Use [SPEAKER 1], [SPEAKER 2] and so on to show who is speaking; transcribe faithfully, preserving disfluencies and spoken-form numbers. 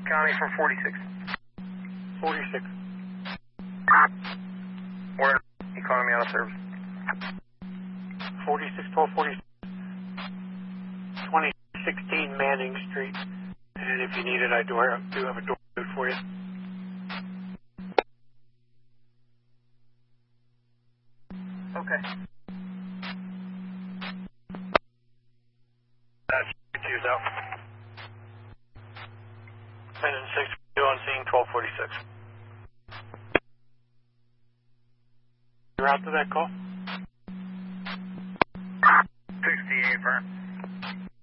[SPEAKER 1] County for forty-six.
[SPEAKER 2] forty-six.
[SPEAKER 1] We're in economy out of service.
[SPEAKER 2] forty-six, twelve forty-six. twenty sixteen Manning Street. And if you need it, I do have, do have a door for you.
[SPEAKER 1] Okay. That's two's out.
[SPEAKER 2] ten and six, you on scene, twelve forty-six. You're out to that call?
[SPEAKER 1] sixty-eight, burn.